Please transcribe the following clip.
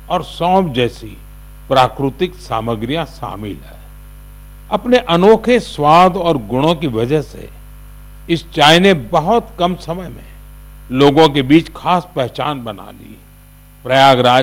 और सौंफ जैसी प्राकृतिक सामग्रियां शामिल है। अपने अनोखे स्वाद और गुणों की वजह से इस चाय ने बहुत कम समय में लोगों के बीच खास पहचान बना ली। प्रयागराज